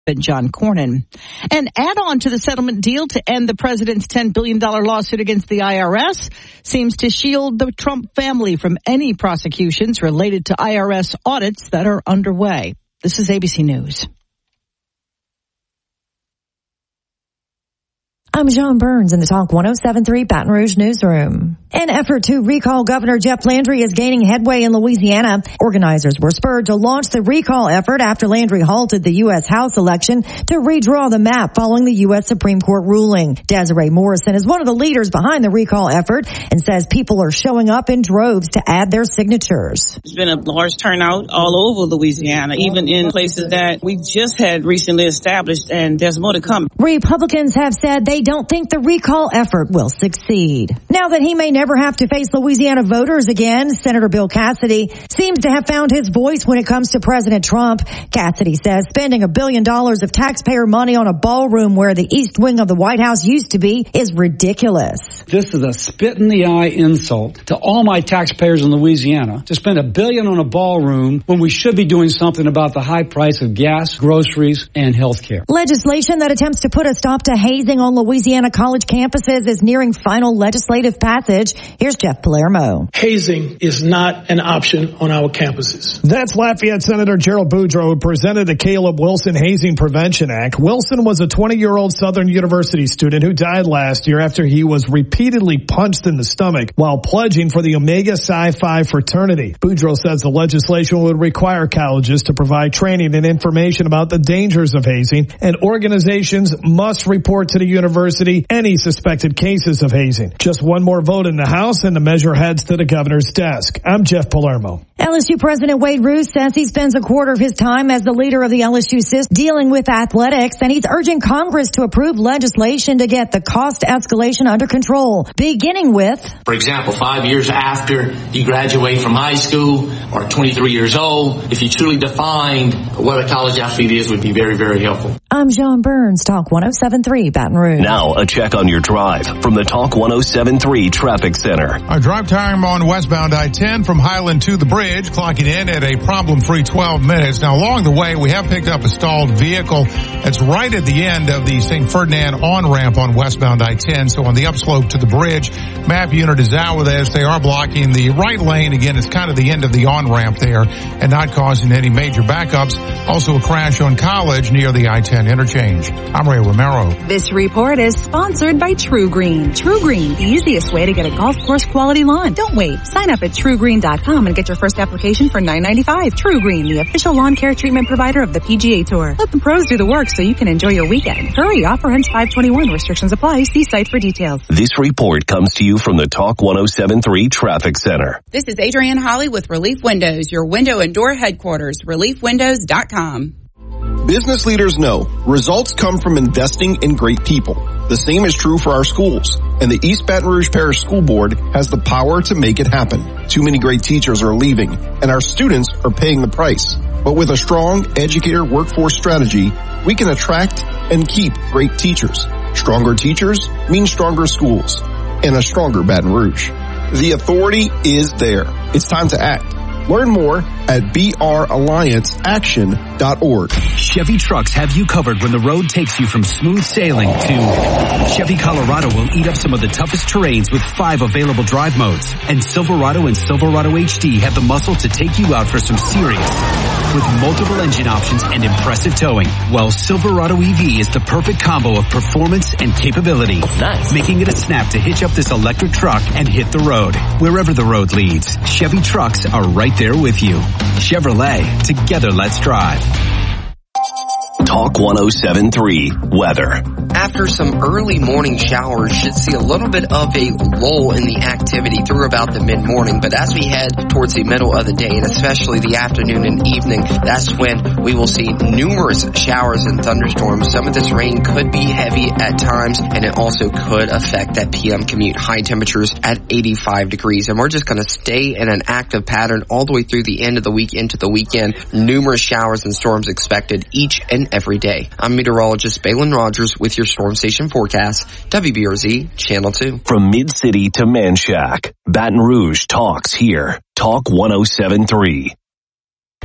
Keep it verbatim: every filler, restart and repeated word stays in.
John Cornyn. An add-on to the settlement deal to end the president's ten billion dollars lawsuit against the I R S seems to shield the Trump family from any prosecutions related to I R S audits that are underway. This is A B C News. I'm John Burns in the Talk one oh seven point three Baton Rouge newsroom. An effort to recall Governor Jeff Landry is gaining headway in Louisiana. Organizers were spurred to launch the recall effort after Landry halted the U S House election to redraw the map following the U S Supreme Court ruling. Desiree Morrison is one of the leaders behind the recall effort and says people are showing up in droves to add their signatures. There's been a large turnout all over Louisiana, even in places that we just had recently established, and there's more to come. Republicans have said they don't think the recall effort will succeed. Now that he may never have to face Louisiana voters again, Senator Bill Cassidy seems to have found his voice when it comes to President Trump. Cassidy says spending a billion dollars of taxpayer money on a ballroom where the east wing of the White House used to be is ridiculous. This is a spit in the eye insult to all my taxpayers in Louisiana to spend a billion on a ballroom when we should be doing something about the high price of gas, groceries, and health care. Legislation that attempts to put a stop to hazing on Louisiana college campuses is nearing final legislative passage. Here's Jeff Palermo. Hazing is not an option on our campuses. That's Lafayette Senator Gerald Boudreaux, who presented the Caleb Wilson Hazing Prevention Act. Wilson was a twenty-year-old Southern University student who died last year after he was repeatedly punched in the stomach while pledging for the Omega Psi Phi fraternity. Boudreaux says the legislation would require colleges to provide training and information about the dangers of hazing, and organizations must report to the university any suspected cases of hazing. Just one more vote in the House and the measure heads to the governor's desk. I'm Jeff Palermo. L S U President Wade Roos says he spends a quarter of his time as the leader of the L S U system dealing with athletics, and he's urging Congress to approve legislation to get the cost escalation under control, beginning with, for example, five years after you graduate from high school or twenty-three years old, if you truly defined what a college athlete is, would be very, very helpful. I'm John Burns, Talk one oh seven point three Baton Rouge. Now a check on your drive from the Talk one oh seven point three Traffic Center. Our drive time on westbound I ten from Highland to the bridge, clocking in at a problem-free twelve minutes. Now along the way, we have picked up a stalled vehicle that's right at the end of the Saint Ferdinand on-ramp on westbound I ten. So on the upslope to the bridge, MAP unit is out with us. They are blocking the right lane. Again, it's kind of the end of the on-ramp there and not causing any major backups. Also a crash on College near the I ten interchange. I'm Ray Romero. This report is sponsored by True Green. True Green, the easiest way to get a golf course quality lawn. Don't wait. Sign up at true green dot com and get your first application for nine ninety-five. True Green, the official lawn care treatment provider of the P G A Tour. Let the pros do the work so you can enjoy your weekend. Hurry, offer ends five twenty-one. Restrictions apply. See site for details. This report comes to you from the Talk one oh seven point three Traffic Center. This is Adrienne Holly with Relief Windows, your window and door headquarters, relief windows dot com. Business leaders know results come from investing in great people. The same is true for our schools, and the East Baton Rouge Parish School Board has the power to make it happen. Too many great teachers are leaving, and our students are paying the price. But with a strong educator workforce strategy, we can attract and keep great teachers. Stronger teachers mean stronger schools, and a stronger Baton Rouge. The authority is there. It's time to act. Learn more at b r alliance action dot org. Chevy trucks have you covered when the road takes you from smooth sailing to Chevy Colorado will eat up some of the toughest terrains with five available drive modes. And Silverado and Silverado H D have the muscle to take you out for some serious with multiple engine options and impressive towing. Well, Silverado E V is the perfect combo of performance and capability. Nice. Making it a snap to hitch up this electric truck and hit the road. Wherever the road leads, Chevy trucks are right there with you. Chevrolet, together let's drive. Talk one oh seven point three Weather. After some early morning showers, should see a little bit of a lull in the activity through about the mid-morning. But as we head towards the middle of the day, and especially the afternoon and evening, that's when we will see numerous showers and thunderstorms. Some of this rain could be heavy at times, and it also could affect that P M commute. High temperatures at eighty-five degrees. And we're just going to stay in an active pattern all the way through the end of the week into the weekend. Numerous showers and storms expected each and every day. I'm meteorologist Balin Rogers with your Storm Station forecast, W B R Z Channel two. From Mid-City to Manchac, Baton Rouge talks here. Talk one oh seven point three.